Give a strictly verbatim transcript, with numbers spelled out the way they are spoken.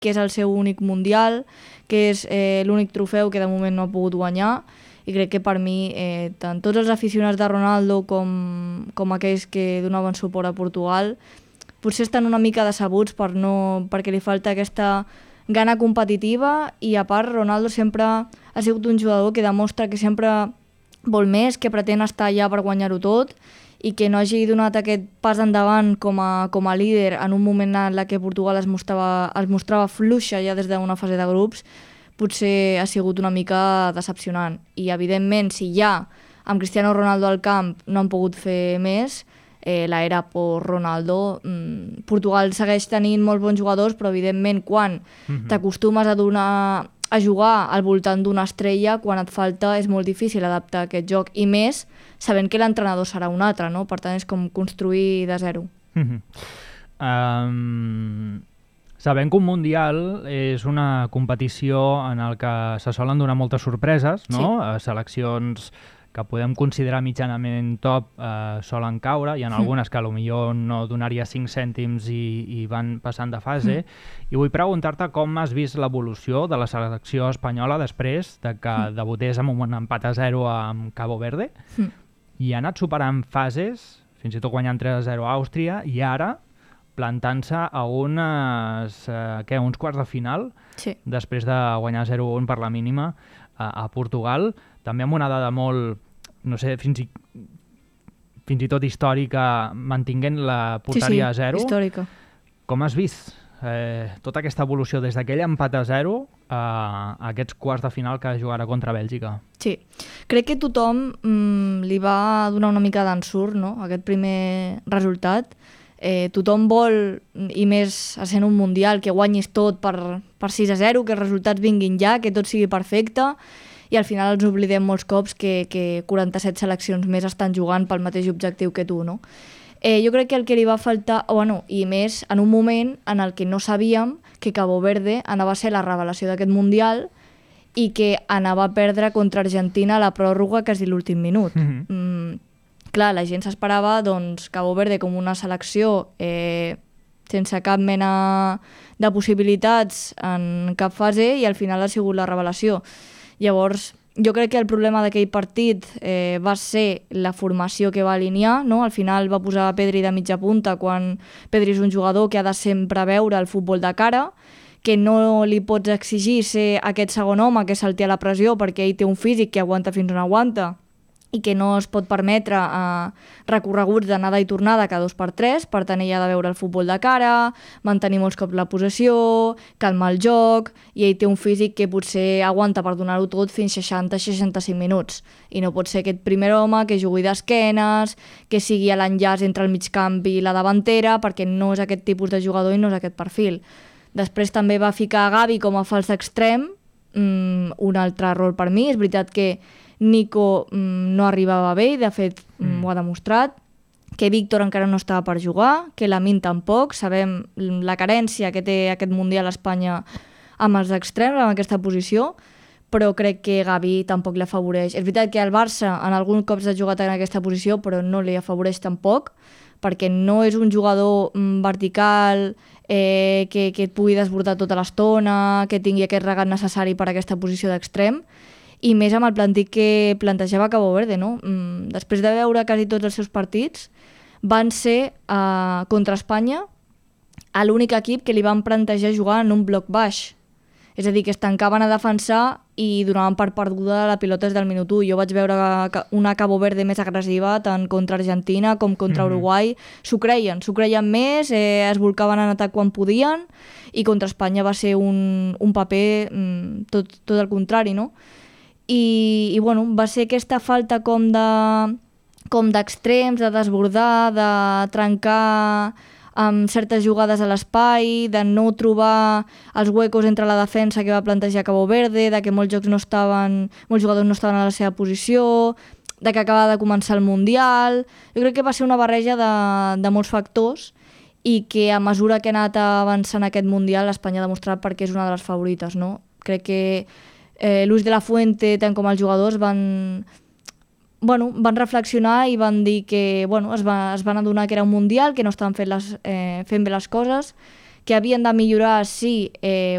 que és el seu únic mundial, que és eh, l'únic trofeu que de moment no ha pogut guanyar, i crec que per mi eh, tant tots els aficionats de Ronaldo com, com aquells que donaven suport a Portugal potser estan una mica decebuts per no, perquè li falta aquesta gana competitiva, i a part Ronaldo sempre ha sigut un jugador que demostra que sempre vol més, que pretén estar allà per guanyar-ho tot, i que no hagi donat aquest pas endavant com a, com a líder en un moment en què Portugal es mostrava, es mostrava fluixa ja des d'una fase de grups, potser ha sigut una mica decepcionant. I evidentment, si ja amb Cristiano Ronaldo al camp no han pogut fer més, eh, l'era por Ronaldo, mmm, Portugal segueix tenint molts bons jugadors, però evidentment quan mm-hmm. t'acostumes a donar a jugar al voltant d'una estrella, quan et falta és molt difícil adaptar aquest joc, i més sabent que l'entrenador serà un altre, no? Per tant és com construir de zero. Mm-hmm. um, sabem que un Mundial és una competició en el que se solen donar moltes sorpreses, no? Sí. Seleccions que podem considerar mitjanament top eh, solen caure, hi ha algunes que potser no donaria cinc cèntims i, i van passant de fase, mm. i vull preguntar-te com has vist l'evolució de la selecció espanyola després de que mm. debutés amb un empat a zero amb Cabo Verde, mm. i ha anat superant fases, fins i tot guanyant tres a zero a Àustria, i ara plantant-se a unes, eh, què, uns quarts de final, sí. després de guanyar zero a un per la mínima a, a Portugal, també amb una dada molt, no sé, fins i, fins i tot històrica, mantinguent la porteria a zero. Sí, sí, històrica. Com has vist eh, tota aquesta evolució des d'aquell empat a zero a, a aquests quarts de final que jugarà contra Bèlgica? Sí, crec que tothom mm, li va donar una mica d'ensurt, no?, aquest primer resultat. Eh, tothom vol, i més sent un mundial, que guanyis tot per, per sis a zero, que els resultats vinguin ja, que tot sigui perfecte, i al final els oblidem molts cops que, que quaranta-set seleccions més estan jugant pel mateix objectiu que tu, no? Eh, jo crec que el que li va faltar, o bueno, i més en un moment en el que no sabíem que Cabo Verde anava a ser la revelació d'aquest mundial i que anava a perdre contra Argentina a la pròrroga quasi l'últim minut. Mm-hmm. Mm, clar, la gent s'esperava doncs, Cabo Verde com una selecció eh, sense cap mena de possibilitats en cap fase, i al final ha sigut la revelació. Llavors, jo crec que el problema d'aquell partit eh, va ser la formació que va alinear, no? Al final va posar Pedri de mitja punta quan Pedri és un jugador que ha de sempre veure el futbol de cara, que no li pots exigir ser aquest segon home que salti a la pressió perquè ell té un físic que aguanta fins on aguanta, i que no es pot permetre eh, recorreguts d'anada i tornada cada dos per tres, per tant ell ha de veure el futbol de cara, mantenir molts cops la possessió, calmar el joc, i ell té un físic que potser aguanta per donar-ho tot fins seixanta a seixanta-cinc minuts, i no pot ser aquest primer home que jugui d'esquenes, que sigui a l'enllaç entre el migcamp i la davantera, perquè no és aquest tipus de jugador i no és aquest perfil. Després també va ficar Gavi com a fals extrem, mm, un altre error per mi. És veritat que Nico mm, no arribava bé, i de fet mm. ho ha demostrat, que Víctor encara no estava per jugar, que Lamine tampoc. Sabem la carència que té aquest Mundial a Espanya amb els extrems, en aquesta posició, però crec que Gavi tampoc l'afavoreix. És veritat que el Barça en alguns cops ha jugat en aquesta posició, però no li afavoreix tampoc, perquè no és un jugador mm, vertical, eh, que, que et pugui desbordar tota l'estona, que tingui aquest regat necessari per a aquesta posició d'extrem, i més amb el plantí que plantejava Cabo Verde, no? Mm, després de veure quasi tots els seus partits, van ser eh, contra Espanya a l'únic equip que li van plantejar jugar en un bloc baix. És a dir, que es tancaven a defensar i donaven per perduda la pilota des del minut u. Jo vaig veure una Cabo Verde més agressiva tant contra Argentina com contra mm-hmm. Uruguai. S'ho creien, s'ho creien més, eh, es volcaven en atac quan podien, i contra Espanya va ser un, un paper mm, tot, tot el contrari, no? I, i bueno, va ser aquesta falta com de com d'extrems, de desbordar, de trencar amb certes jugades a l'espai, de no trobar els huecos entre la defensa que va plantejar Cabo Verde, de que molts jocs no estaven, molts jugadors no estaven a la seva posició, de que acaba de començar el Mundial. Jo crec que va ser una barreja de, de molts factors, i que a mesura que ha anat avançant aquest Mundial, Espanya ha demostrat perquè és una de les favorites, no? Crec que eh, Luis de la Fuente, tant com els jugadors, van, bueno, van reflexionar i van dir que bueno, es, va, es van adonar que era un Mundial, que no estaven fent, les, eh, fent bé les coses, que havien de millorar, sí, eh,